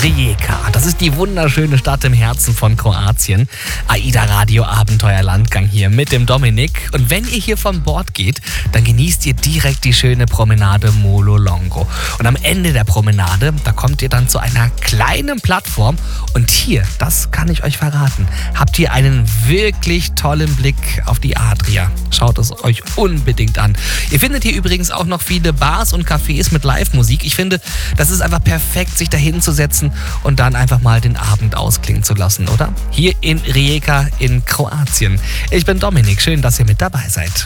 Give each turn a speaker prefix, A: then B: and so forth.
A: Rijeka. Das ist die wunderschöne Stadt im Herzen von Kroatien. AIDA Radio Abenteuerlandgang hier mit dem Dominik. Und wenn ihr hier von Bord geht, dann genießt ihr direkt die schöne Promenade Molo Longo. Und am Ende der Promenade, da kommt ihr dann zu einer kleinen Plattform. Und hier, das kann ich euch verraten, habt ihr einen wirklich tollen Blick auf die Adria. Schaut es euch unbedingt an. Ihr findet hier übrigens auch noch viele Bars und Cafés mit Live-Musik. Ich finde, das ist einfach perfekt, sich da hinzusetzen und dann einfach mal den Abend ausklingen zu lassen, oder? Hier in Rijeka in Kroatien. Ich bin Dominik, schön, dass ihr mit dabei seid.